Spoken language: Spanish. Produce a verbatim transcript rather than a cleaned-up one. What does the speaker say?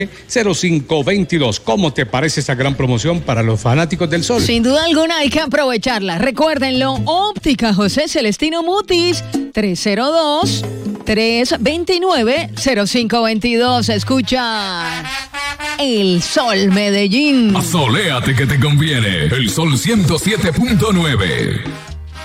cero cinco veintidós. ¿Cómo te parece esa gran promoción para los fanáticos del sol? Sin duda alguna hay que aprovecharla. Recuérdenlo, Óptica José Celestino Mutis, tres cero dos, tres dos nueve, cero cinco dos dos. Escucha El Sol Medellín. Asoléate que te conviene. El Sol ciento siete punto nueve.